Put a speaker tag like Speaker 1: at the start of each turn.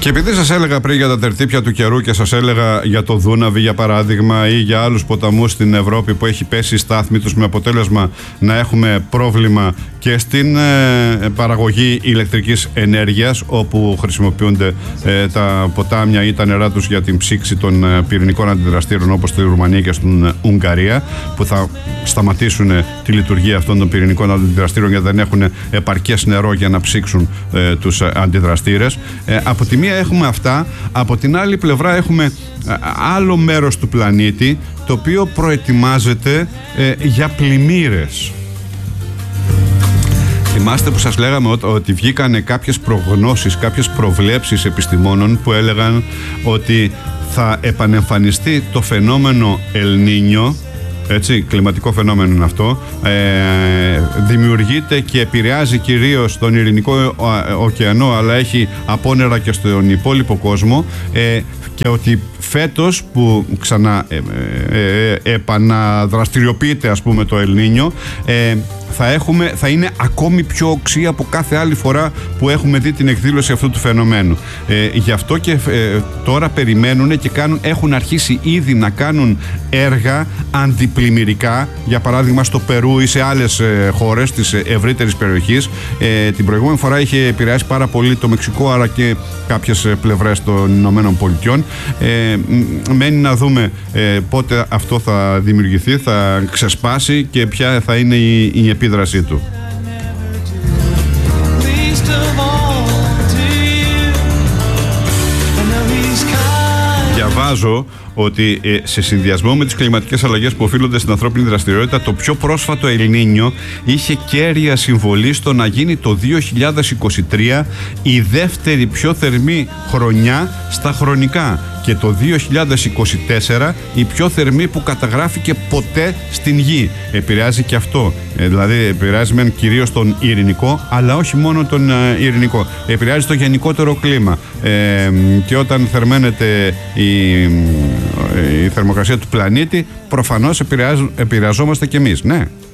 Speaker 1: Και επειδή σας έλεγα πριν για τα τερτύπια του καιρού και σας έλεγα για το Δούναβι για παράδειγμα ή για άλλους ποταμούς στην Ευρώπη που έχει πέσει η στάθμη τους με αποτέλεσμα να έχουμε πρόβλημα και στην παραγωγή ηλεκτρικής ενέργειας, όπου χρησιμοποιούνται τα ποτάμια ή τα νερά τους για την ψήξη των πυρηνικών αντιδραστήρων, όπως στη Ρουμανία και στην Ουγγαρία, που θα σταματήσουν τη λειτουργία αυτών των πυρηνικών αντιδραστήρων γιατί δεν έχουν επαρκές νερό για να ψήξουν τους αντιδραστήρες. Από τη μία έχουμε αυτά, από την άλλη πλευρά έχουμε άλλο μέρος του πλανήτη το οποίο προετοιμάζεται για πλημμύρες. Θυμάστε που σας λέγαμε ότι βγήκανε κάποιες προγνώσεις, κάποιες προβλέψεις επιστημόνων που έλεγαν ότι θα επανεμφανιστεί το φαινόμενο El Niño, έτσι, κλιματικό φαινόμενο είναι αυτό, δημιουργείται και επηρεάζει κυρίως τον Ειρηνικό ωκεανό, αλλά έχει απόνερα και στον υπόλοιπο κόσμο, και ότι φέτος που ξανά επαναδραστηριοποιείται, ας πούμε, το El Niño, θα είναι ακόμη πιο οξύ από κάθε άλλη φορά που έχουμε δει την εκδήλωση αυτού του φαινομένου. Γι' αυτό και τώρα περιμένουν και έχουν αρχίσει ήδη να κάνουν έργα αντιπλημμυρικά, για παράδειγμα στο Περού ή σε άλλες χώρες της ευρύτερης περιοχής. Την προηγούμενη φορά είχε επηρεάσει πάρα πολύ το Μεξικό, αλλά και κάποιες πλευρές των Ηνωμένων Πολιτειών. Μένει να δούμε πότε αυτό θα δημιουργηθεί, θα ξεσπάσει και ποια θα είναι η επίδρασή του. Διαβάζω ότι σε συνδυασμό με τις κλιματικές αλλαγές που οφείλονται στην ανθρώπινη δραστηριότητα, το πιο πρόσφατο El Niño είχε κέρια συμβολή στο να γίνει το 2023 η δεύτερη πιο θερμή χρονιά στα χρονικά και το 2024 η πιο θερμή που καταγράφηκε ποτέ στην Γη. Επηρεάζει και αυτό. Δηλαδή επηρεάζει μεν κυρίως τον Ειρηνικό, αλλά όχι μόνο τον Ειρηνικό. Επηρεάζει το γενικότερο κλίμα. Και όταν θερμαίνεται η θερμοκρασία του πλανήτη, προφανώς επηρεαζόμαστε κι εμείς. Ναι.